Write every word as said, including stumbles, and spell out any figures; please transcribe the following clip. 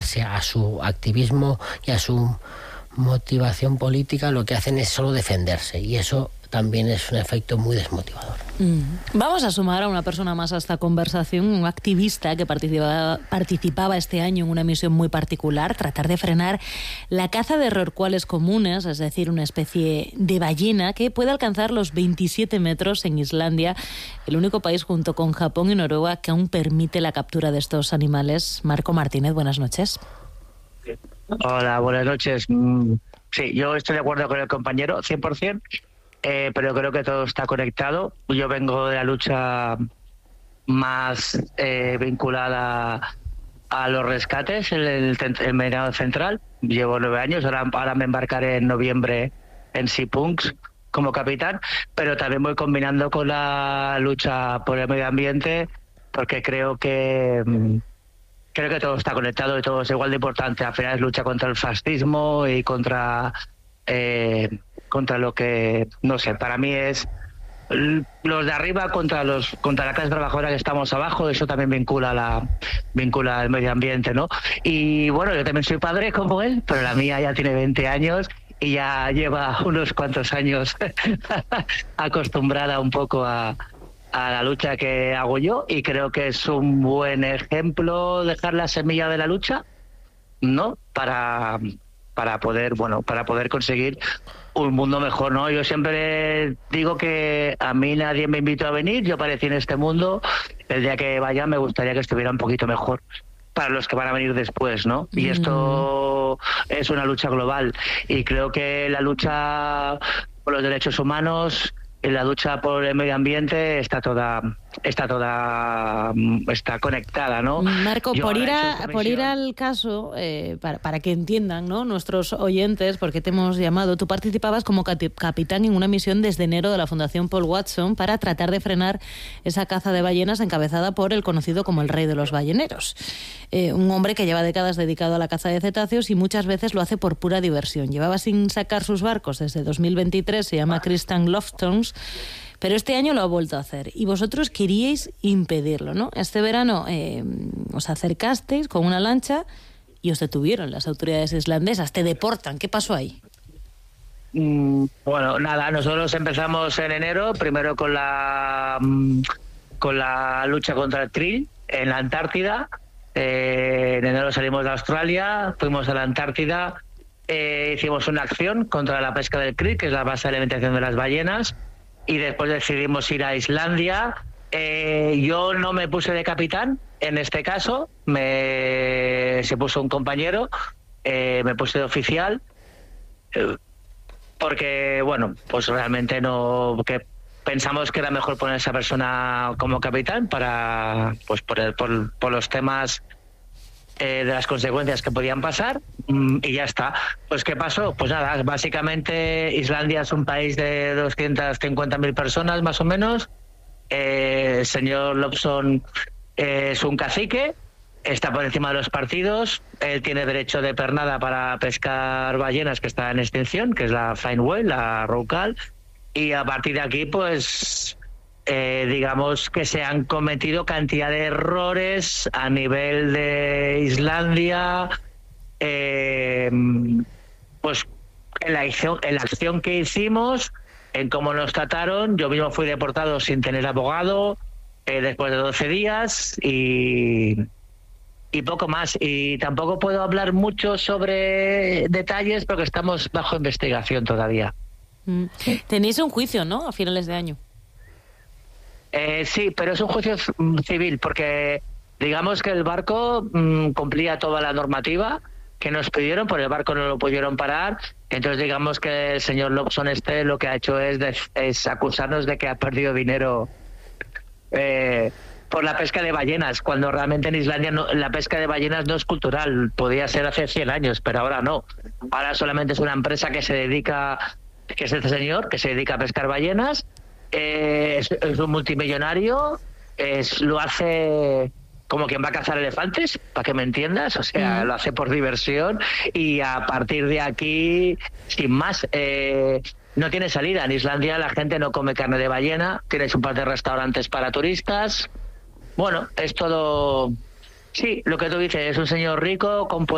base a su activismo y a su motivación política, lo que hacen es solo defenderse, y eso también es un efecto muy desmotivador. Mm. Vamos a sumar a una persona más a esta conversación, un activista que participaba, participaba este año en una misión muy particular, tratar de frenar la caza de rorcuales comunes, es decir, una especie de ballena que puede alcanzar los veintisiete metros en Islandia, el único país junto con Japón y Noruega que aún permite la captura de estos animales. Marco Martínez, buenas noches. Hola, buenas noches. Sí, yo estoy de acuerdo con el compañero, cien por ciento. Eh, pero creo que todo está conectado. Yo vengo de la lucha más eh, vinculada a los rescates en el, el Meridiano Central. Llevo nueve años, ahora, ahora me embarcaré en noviembre en Sea Punks como capitán, pero también voy combinando con la lucha por el medio ambiente, porque creo que creo que todo está conectado y todo es igual de importante. Al final es lucha contra el fascismo y contra eh, contra lo que, no sé, para mí es los de arriba contra los contra la clase trabajadora que estamos abajo. Eso también vincula la vincula el medio ambiente, ¿no? Y bueno, yo también soy padre como él, pero la mía ya tiene veinte años y ya lleva unos cuantos años acostumbrada un poco a, a la lucha que hago yo, y creo que es un buen ejemplo dejar la semilla de la lucha, ¿no? Para para poder, bueno, para poder conseguir un mundo mejor, ¿no? Yo siempre digo que a mí nadie me invitó a venir, yo aparecí en este mundo, el día que vaya me gustaría que estuviera un poquito mejor para los que van a venir después, ¿no? Y mm. esto es una lucha global, y creo que la lucha por los derechos humanos y la lucha por el medio ambiente está toda está toda está conectada, ¿no? Marco, por ir a, por ir al caso, eh, para, para que entiendan, ¿no?, nuestros oyentes, porque te hemos llamado, tú participabas como capitán en una misión desde enero de la Fundación Paul Watson para tratar de frenar esa caza de ballenas encabezada por el conocido como el rey de los balleneros, eh, un hombre que lleva décadas dedicado a la caza de cetáceos y muchas veces lo hace por pura diversión. Llevaba sin sacar sus barcos desde dos mil veintitrés, se llama Christian Lofstones, pero este año lo ha vuelto a hacer y vosotros queríais impedirlo, ¿no? Este verano eh, os acercasteis con una lancha y os detuvieron las autoridades islandesas, te deportan. ¿Qué pasó ahí? Mm, bueno, nada, nosotros empezamos en enero, primero con la con la lucha contra el krill en la Antártida. Eh, en enero salimos de Australia, fuimos a la Antártida, eh, hicimos una acción contra la pesca del krill, que es la base de alimentación de las ballenas. Y después decidimos ir a Islandia. Eh, yo no me puse de capitán, en este caso, me se puso un compañero, eh, me puse de oficial, eh, porque, bueno, pues realmente no, que pensamos que era mejor poner a esa persona como capitán para, pues por, el, por, por los temas Eh, de las consecuencias que podían pasar, y ya está. Pues ¿qué pasó? Pues nada, básicamente Islandia es un país de doscientas cincuenta mil personas más o menos. Eh, el señor Lobson eh, es un cacique, está por encima de los partidos, él tiene derecho de pernada para pescar ballenas que está en extinción, que es la fine whale, la rorqual, y a partir de aquí pues Eh, digamos que se han cometido cantidad de errores a nivel de Islandia, eh, pues en la, acción, en la acción que hicimos, en cómo nos trataron. Yo mismo fui deportado sin tener abogado, eh, después de doce días, y, y poco más. Y tampoco puedo hablar mucho sobre detalles porque estamos bajo investigación todavía. Mm. Tenéis un juicio, ¿no?, a finales de año. Eh, sí, pero es un juicio civil, porque digamos que el barco mmm, cumplía toda la normativa que nos pidieron, pero el barco no lo pudieron parar. Entonces digamos que el señor Lobson este lo que ha hecho es, de, es acusarnos de que ha perdido dinero eh, por la pesca de ballenas, cuando realmente en Islandia no, la pesca de ballenas no es cultural. Podía ser hace cien años, pero ahora no. Ahora solamente es una empresa que se dedica, que es este señor, que se dedica a pescar ballenas. Eh, es, es un multimillonario, es, lo hace como quien va a cazar elefantes, para que me entiendas, o sea, mm. lo hace por diversión, y a partir de aquí, sin más, eh, no tiene salida. En Islandia la gente no come carne de ballena, tienes un par de restaurantes para turistas. Bueno, es todo, sí, lo que tú dices, es un señor rico con